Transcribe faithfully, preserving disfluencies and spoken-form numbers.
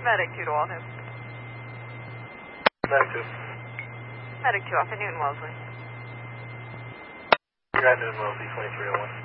Medic two to Waltham. Medic two. Medic two off at Newton Wellesley. You're at Newton Wellesley, twenty-three oh one.